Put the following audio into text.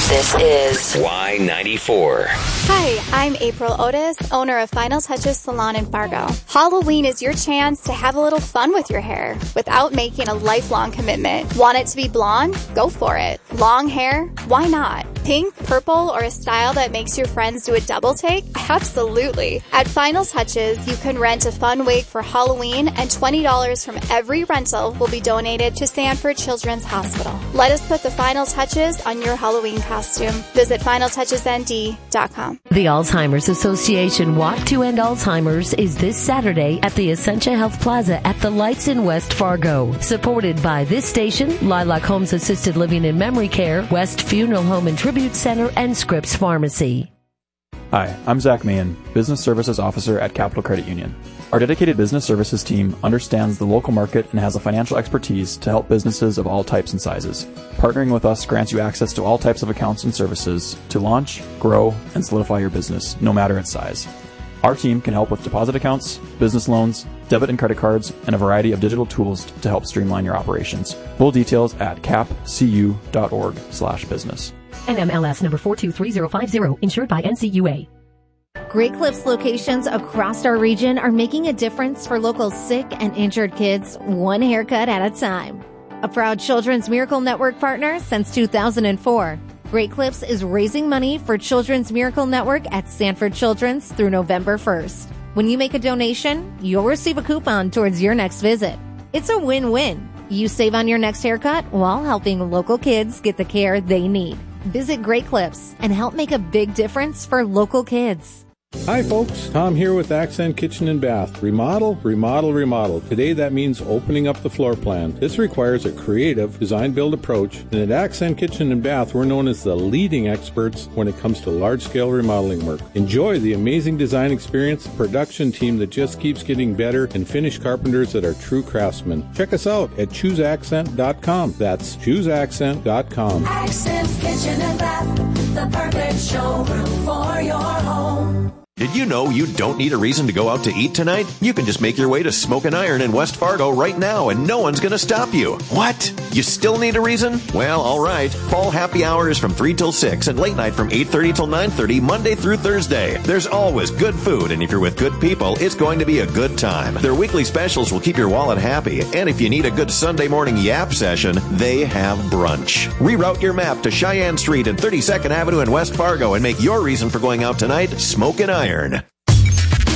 This is Y94. Hi, I'm April Otis, owner of Final Touches Salon in Fargo. Halloween is your chance to have a little fun with your hair without making a lifelong commitment. Want it to be blonde? Go for it. Long hair? Why not? Pink, purple, or a style that makes your friends do a double take? Absolutely. At Final Touches, you can rent a fun wig for Halloween, and $20 from every rental will be donated to Sanford Children's Hospital. Let us put the final touches on your Halloween costume. Visit finaltouchesnd.com. The Alzheimer's Association Walk to End Alzheimer's is this Saturday at the Essentia Health Plaza at the Lights in West Fargo. Supported by this station, Lilac Homes Assisted Living and Memory Care, West Funeral Home and Tribute Center, and Scripps Pharmacy. Hi, I'm Zach Mahan, Business Services Officer at Capital Credit Union. Our dedicated business services team understands the local market and has the financial expertise to help businesses of all types and sizes. Partnering with us grants you access to all types of accounts and services to launch, grow, and solidify your business, no matter its size. Our team can help with deposit accounts, business loans, debit and credit cards, and a variety of digital tools to help streamline your operations. Full details at capcu.org/business. NMLS number 423050, insured by NCUA. Great Clips locations across our region are making a difference for local sick and injured kids, one haircut at a time. A proud Children's Miracle Network partner since 2004, Great Clips is raising money for Children's Miracle Network at Sanford Children's through November 1st. When you make a donation, you'll receive a coupon towards your next visit. It's a win-win. You save on your next haircut while helping local kids get the care they need. Visit Great Clips and help make a big difference for local kids. Hi folks, Tom here with Accent Kitchen and Bath. Remodel, remodel, remodel. Today that means opening up the floor plan. This requires a creative design-build approach, and at Accent Kitchen and Bath we're known as the leading experts when it comes to large-scale remodeling work. Enjoy the amazing design experience, production team that just keeps getting better, and finished carpenters that are true craftsmen. Check us out at ChooseAccent.com. That's ChooseAccent.com. Accent Kitchen and Bath, the perfect showroom for your home. Did you know you don't need a reason to go out to eat tonight? You can just make your way to Smoke and Iron in West Fargo right now and no one's going to stop you. What? You still need a reason? Well, all right. Fall happy hour is from 3 till 6 and late night from 8:30 till 9:30 Monday through Thursday. There's always good food, and if you're with good people, it's going to be a good time. Their weekly specials will keep your wallet happy, and if you need a good Sunday morning yap session, they have brunch. Reroute your map to Cheyenne Street and 32nd Avenue in West Fargo and make your reason for going out tonight Smoke and Iron.